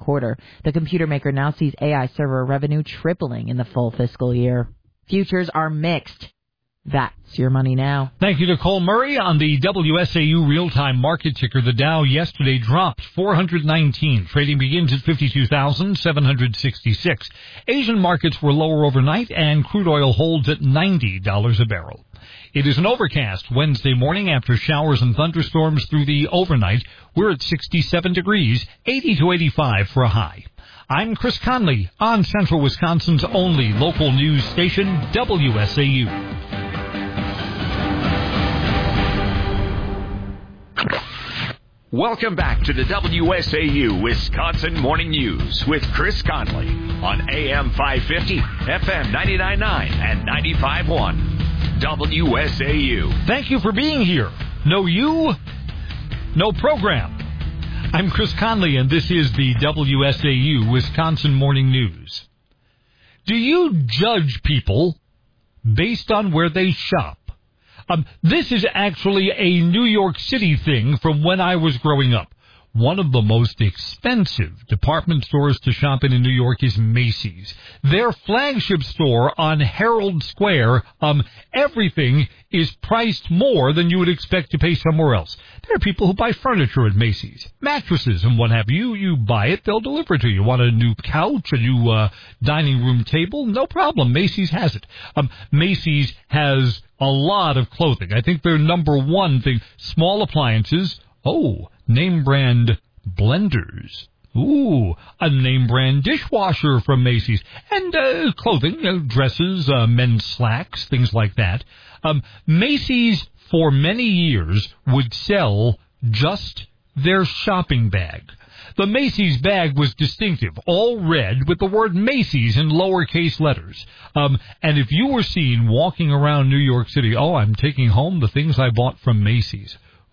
quarter. The computer maker now sees AI server revenue tripling in the full fiscal year. Futures are mixed. That's your money now. Thank you to Cole Murray. On the WSAU real-time market ticker, the Dow yesterday dropped 419. Trading begins at 52,766. Asian markets were lower overnight, and crude oil holds at $90 a barrel. It is an overcast Wednesday morning after showers and thunderstorms through the overnight. We're at 67 degrees, 80 to 85 for a high. I'm Chris Conley on Central Wisconsin's only local news station, WSAU. Welcome back to the WSAU Wisconsin Morning News with Chris Conley on AM 550, FM 99.9, and 95.1. WSAU. Thank you for being here. No you, no program. I'm Chris Conley, and this is the WSAU Wisconsin Morning News. Do you judge people based on where they shop? This is actually a New York City thing from when I was growing up. One of the most expensive department stores to shop in New York is Macy's. Their flagship store on Herald Square, everything is priced more than you would expect to pay somewhere else. There are people who buy furniture at Macy's, mattresses and what have you. You buy it, they'll deliver it to you. Want a new couch, a new dining room table? No problem. Macy's has it. Macy's has a lot of clothing. I think their number one thing, small appliances. Oh, name brand blenders. Ooh, a name brand dishwasher from Macy's. And clothing, dresses, men's slacks, things like that. Macy's, for many years, would sell just their shopping bag. The Macy's bag was distinctive, all red with the word Macy's in lowercase letters. And if you were seen walking around New York City, oh, I'm taking home the things I bought from Macy's.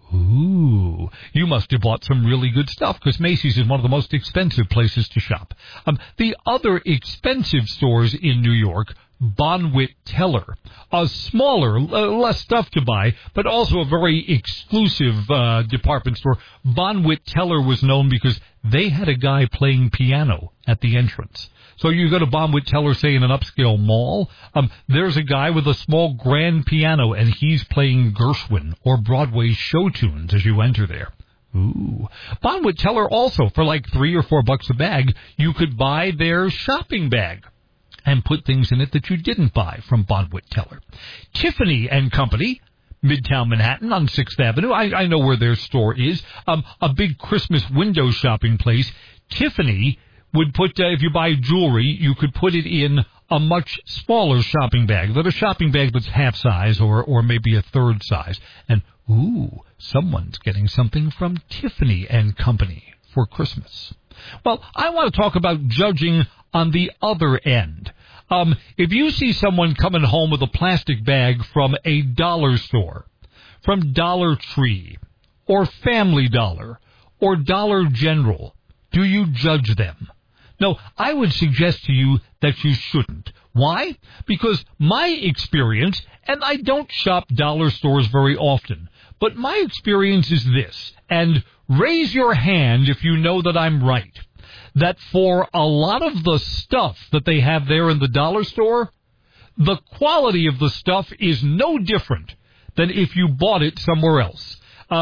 Ooh, you must have bought some really good stuff, because Macy's is one of the most expensive places to shop. The other expensive stores in New York, Bonwit Teller, a smaller, less stuff to buy, but also a very exclusive department store. Bonwit Teller was known because they had a guy playing piano at the entrance. So you go to Bonwit Teller, say, in an upscale mall, there's a guy with a small grand piano, and he's playing Gershwin or Broadway show tunes as you enter there. Ooh. Bonwit Teller also, for like $3 or $4 a bag, you could buy their shopping bag and put things in it that you didn't buy from Bonwit Teller. Tiffany & Company, Midtown Manhattan on 6th Avenue. I know where their store is. A big Christmas window shopping place. Tiffany would put, if you buy jewelry, you could put it in a much smaller shopping bag, than a shopping bag that's half size or maybe a third size. And, ooh, someone's getting something from Tiffany & Company for Christmas. Well, I want to talk about judging on the other end. If you see someone coming home with a plastic bag from a dollar store, from Dollar Tree, or Family Dollar, or Dollar General, do you judge them? No, I would suggest to you that you shouldn't. Why? Because my experience, and I don't shop dollar stores very often, but my experience is this, and raise your hand if you know that I'm right, that for a lot of the stuff that they have there in the dollar store, the quality of the stuff is no different than if you bought it somewhere else.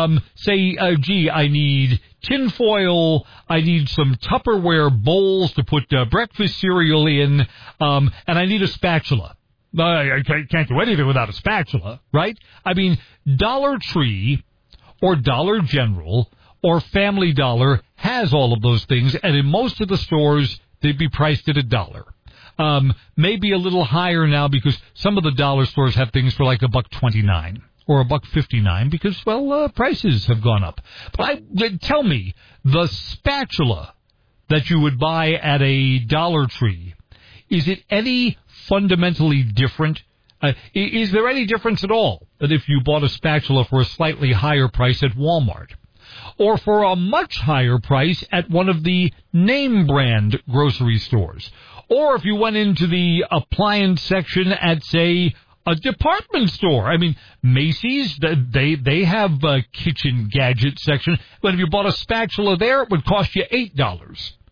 Gee, I need tinfoil, I need some Tupperware bowls to put breakfast cereal in, and I need a spatula. I can't do anything without a spatula, right? I mean, Dollar Tree or Dollar General or Family Dollar has all of those things, and in most of the stores, they'd be priced at $1. Maybe a little higher now because some of the dollar stores have things for like $1.29. Or $1.59 because, well, prices have gone up. But tell me, the spatula that you would buy at a Dollar Tree, is it any fundamentally different? Is there any difference at all that if you bought a spatula for a slightly higher price at Walmart? Or for a much higher price at one of the name brand grocery stores? Or if you went into the appliance section at, say, a department store. I mean, Macy's, they have a kitchen gadget section. But if you bought a spatula there, it would cost you $8.